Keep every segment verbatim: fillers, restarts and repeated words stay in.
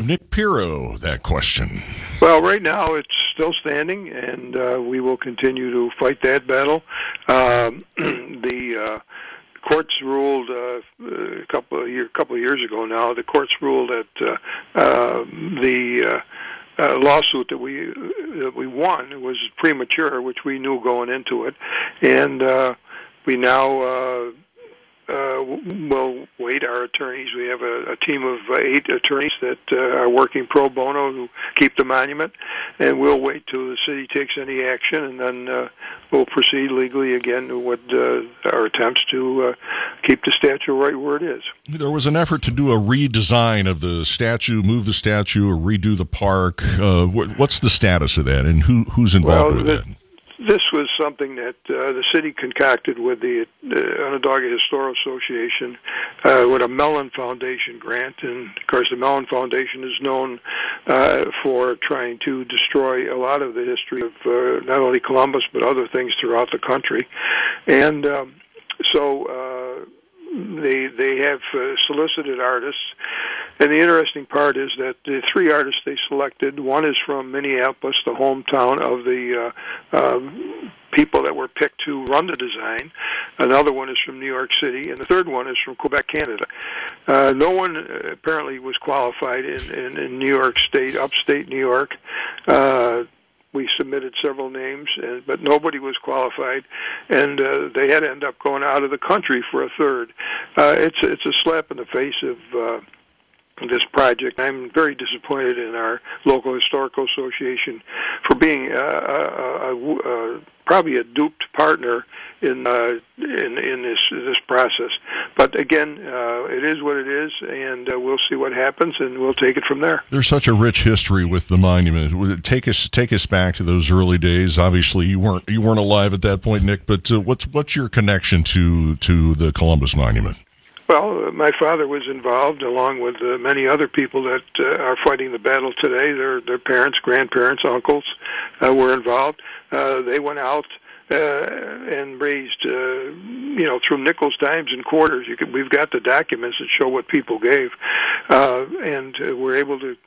Nick Pirro that question? Well, right now it's still standing, and uh, we will continue to fight that battle. Um, the uh, courts ruled uh, a couple of year, couple of years ago now. The courts ruled that uh, uh, the uh, uh, lawsuit that we that we won was premature, which we knew going into it, and uh, we now. Uh, Uh, we'll wait. Our attorneys, we have a, a team of uh, eight attorneys that uh, are working pro bono to keep the monument, and we'll wait till the city takes any action, and then uh, we'll proceed legally again with uh, our attempts to uh, keep the statue right where it is. There was an effort to do a redesign of the statue, move the statue, or redo the park. Uh, wh- what's the status of that, and who who's involved well, with the, that? This was something that uh, the city concocted with the uh, Onondaga Historical Association uh, with a Mellon Foundation grant. And, of course, the Mellon Foundation is known uh, for trying to destroy a lot of the history of uh, not only Columbus but other things throughout the country. And um, so uh, they, they have uh, solicited artists. And the interesting part is that the three artists they selected, one is from Minneapolis, the hometown of the uh, uh, people that were picked to run the design. Another one is from New York City, and the third one is from Quebec, Canada. Uh, no one uh, apparently was qualified in, in, in New York State, upstate New York. Uh, We submitted several names, and, but nobody was qualified, and uh, they had to end up going out of the country for a third. Uh, it's it's a slap in the face of uh, this project. I'm very disappointed in our local historical association for being uh, a, a, a, probably a duped partner in uh, in, in this this process. But again, uh, it is what it is, and uh, we'll see what happens, and we'll take it from there. There's such a rich history with the monument. Take us take us back to those early days. Obviously, you weren't you weren't alive at that point, Nick. But uh, what's what's your connection to to the Columbus Monument? Well, my father was involved, along with uh, many other people that uh, are fighting the battle today. Their their parents, grandparents, uncles uh, were involved. Uh, they went out uh, and raised, uh, you know, through nickels, dimes, and quarters. You could, we've got the documents that show what people gave, uh, and uh, we're able to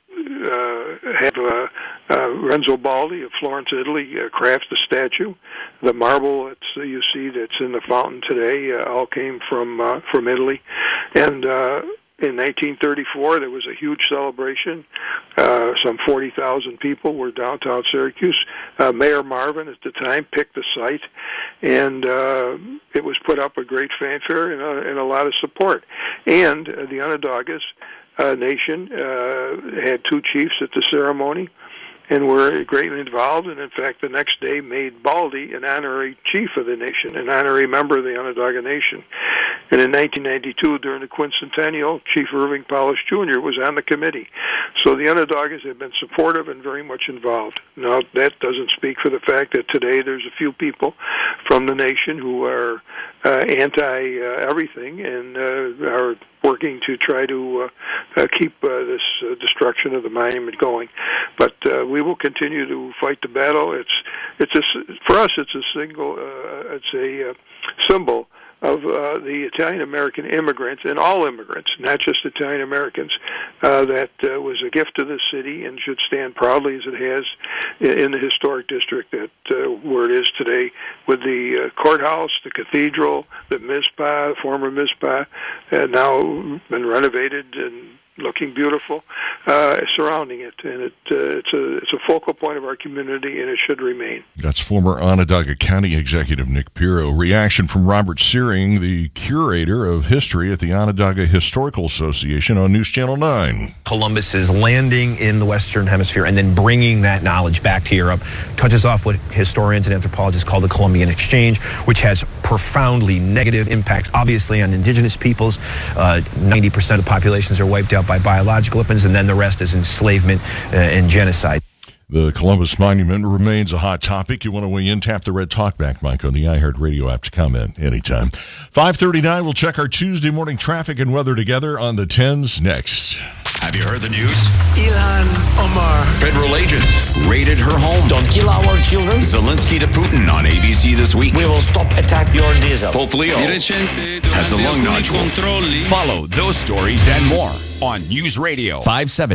uh, have uh, uh, Renzo Baldi of Florence, Italy, uh, craft the statue. The marble that's uh, you see that's in the fountain today uh, all came from uh, from Italy, and uh, in nineteen thirty-four there was a huge celebration. Uh, some forty thousand people were downtown Syracuse. Uh, Mayor Marvin at the time picked the site, and uh, it was put up with great fanfare and a, and a lot of support. And uh, the Onondagas uh, Nation uh, had two chiefs at the ceremony, and were greatly involved, and in fact the next day made Baldi an honorary chief of the nation, an honorary member of the Onondaga Nation. And in nineteen ninety-two, during the quincentennial, Chief Irving Powers Junior was on the committee. So the Onondagas have been supportive and very much involved. Now, that doesn't speak for the fact that today there's a few people from the nation who are uh, anti-everything uh, and uh, are working to try to uh, uh, keep uh, this uh, destruction of the monument going. But uh, we will continue to fight the battle. It's it's a, for us, it's a single, uh, it's a uh, symbol of uh, the Italian-American immigrants, and all immigrants, not just Italian-Americans, uh, that uh, was a gift to the city and should stand proudly as it has in the historic district that uh, where it is today, with the uh, courthouse, the cathedral, the Mizpah, former Mizpah, uh, now been renovated and looking beautiful, uh, surrounding it, and it, uh, it's a it's a focal point of our community, and it should remain. That's former Onondaga County Executive Nick Pirro. Reaction from Robert Searing, the curator of history at the Onondaga Historical Association, on News Channel nine. Columbus is landing in the Western Hemisphere and then bringing that knowledge back to Europe. Touches off what historians and anthropologists call the Columbian Exchange, which has profoundly negative impacts, obviously, on indigenous peoples. Uh, ninety percent of populations are wiped out by biological weapons, and then the rest is enslavement uh, and genocide. The Columbus Monument remains a hot topic. You want to weigh in, tap the red talkback mic on the iHeartRadio app to comment anytime. five thirty-nine, we'll check our Tuesday morning traffic and weather together on the tens next. Have you heard the news? Ilhan Omar. Federal agents raided her home. Don't kill our children. Zelensky to Putin on A B C this week. We will stop attack your diesel. Pope Leo has a lung nodule. Follow those stories and more on News Radio five seventy.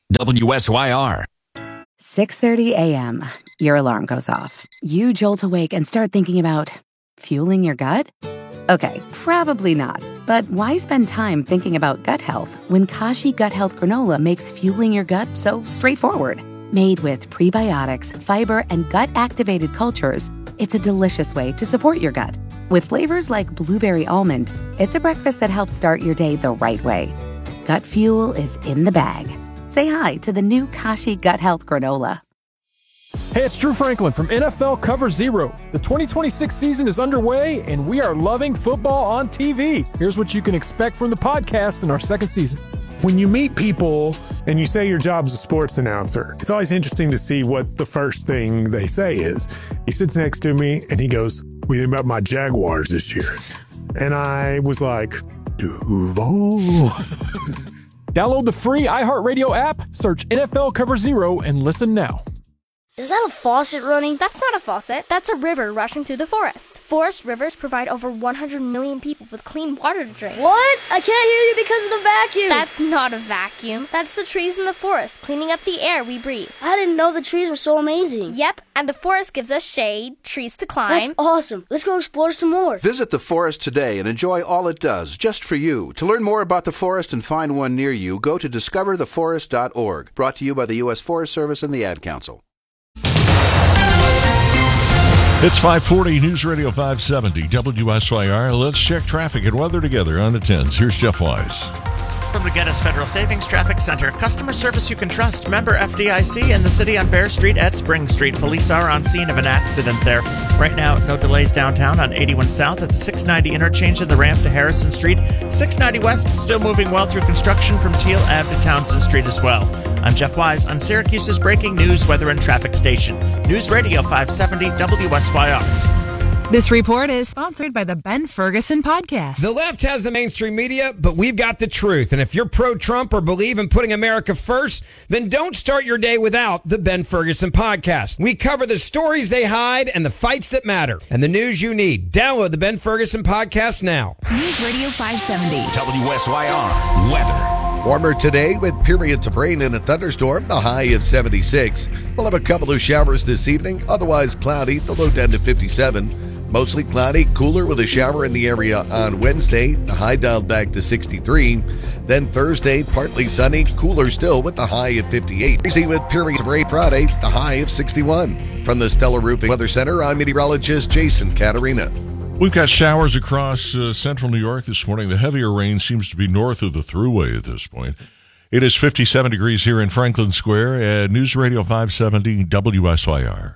W S Y R. six thirty a.m. Your alarm goes off. You jolt awake and start thinking about fueling your gut? Okay, probably not. But why spend time thinking about gut health when Kashi Gut Health Granola makes fueling your gut so straightforward? Made with prebiotics, fiber, and gut-activated cultures, it's a delicious way to support your gut. With flavors like blueberry almond, it's a breakfast that helps start your day the right way. Gut fuel is in the bag. Say hi to the new Kashi Gut Health Granola. Hey, it's Drew Franklin from N F L Cover Zero. The twenty twenty-six season is underway, and we are loving football on T V. Here's what you can expect from the podcast in our second season. When you meet people and you say your job's a sports announcer, it's always interesting to see what the first thing they say is. He sits next to me and he goes, "What do you think about my Jaguars this year?" And I was like, Duval. Download the free iHeartRadio app, search N F L Cover Zero, and listen now. Is that a faucet running? That's not a faucet. That's a river rushing through the forest. Forest rivers provide over one hundred million people with clean water to drink. What? I can't hear you because of the vacuum. That's not a vacuum. That's the trees in the forest cleaning up the air we breathe. I didn't know the trees were so amazing. Yep, and the forest gives us shade, trees to climb. That's awesome. Let's go explore some more. Visit the forest today and enjoy all it does, just for you. To learn more about the forest and find one near you, go to discover the forest dot org. Brought to you by the U S Forest Service and the Ad Council. It's five forty, News Radio five seventy, W S Y R. Let's check traffic and weather together on the tens. Here's Jeff Wise. From the Geddes Federal Savings Traffic Center, customer service you can trust. Member F D I C in the city on Bear Street at Spring Street. Police are on scene of an accident there. Right now, no delays downtown on eighty-one South at the six ninety interchange of the ramp to Harrison Street. six ninety West still moving well through construction from Teal Ave to Townsend Street as well. I'm Jeff Wise on Syracuse's breaking news, weather, and traffic station. News Radio five seventy W S Y R. This report is sponsored by the Ben Ferguson Podcast. The left has the mainstream media, but we've got the truth. And if you're pro-Trump or believe in putting America first, then don't start your day without the Ben Ferguson Podcast. We cover the stories they hide and the fights that matter and the news you need. Download the Ben Ferguson Podcast now. News Radio five seventy. W S Y R. Weather. Warmer today with periods of rain and a thunderstorm, a high of seventy-six. We'll have a couple of showers this evening, otherwise cloudy, the low down to fifty-seven. Mostly cloudy, cooler with a shower in the area on Wednesday, the high dialed back to sixty-three. Then Thursday, partly sunny, cooler still with the high at fifty-eight. Easy with periods of rain Friday, the high of sixty-one. From the Stellar Roofing Weather Center, I'm meteorologist Jason Caterina. We've got showers across uh, central New York this morning. The heavier rain seems to be north of the Thruway at this point. It is fifty-seven degrees here in Franklin Square at News Radio five seventy W S Y R.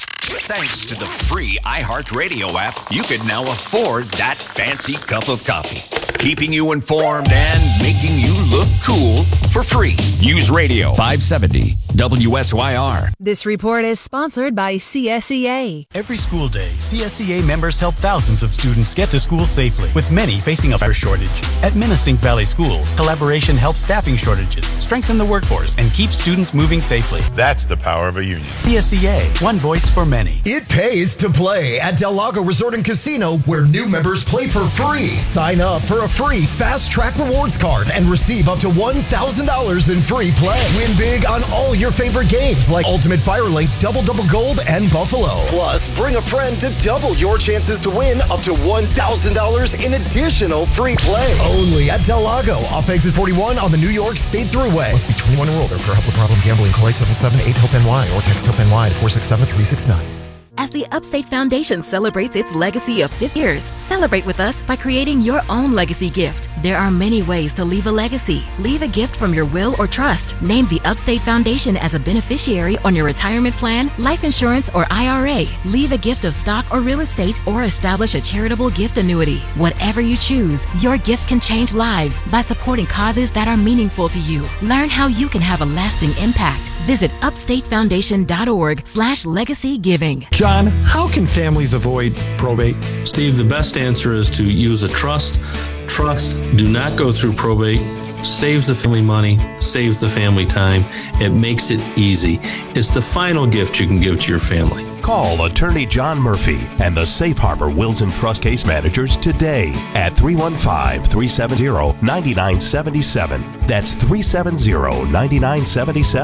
Thanks to the free iHeartRadio app, you can now afford that fancy cup of coffee. Keeping you informed and making you look cool for free. News Radio five seventy W S Y R. This report is sponsored by C S E A. Every school day, C S E A members help thousands of students get to school safely, with many facing a fire shortage. At Minisink Valley Schools, collaboration helps staffing shortages, strengthen the workforce, and keep students moving safely. That's the power of a union. C S E A, one voice for many. It pays to play at Del Lago Resort and Casino, where new members play for free. Sign up for a free Fast Track Rewards card and receive up to one thousand dollars in free play. Win big on all your favorite games like Ultimate Firelink, Double Double Gold, and Buffalo. Plus, bring a friend to double your chances to win up to one thousand dollars in additional free play. Only at Del Lago, off exit forty-one on the New York State Thruway. Must be twenty-one and older. For help with problem gambling, call eight seven seven, eight, HOPE N Y or text HOPE N Y to four six seven, three six nine. As the Upstate Foundation celebrates its legacy of fifty years, celebrate with us by creating your own legacy gift. There are many ways to leave a legacy. Leave a gift from your will or trust. Name the Upstate Foundation as a beneficiary on your retirement plan, life insurance, or I R A. Leave a gift of stock or real estate, or establish a charitable gift annuity. Whatever you choose, your gift can change lives by supporting causes that are meaningful to you. Learn how you can have a lasting impact. Visit upstatefoundation.org slash legacy giving. John, how can families avoid probate? Steve, the best answer is to use a trust. Trusts do not go through probate. saves the family money, saves the family time. It makes it easy. It's the final gift you can give to your family. Call Attorney John Murphy and the Safe Harbor Wills and Trust Case Managers today at three one five, three seven zero, nine nine seven seven. That's three seven zero, nine nine seven seven.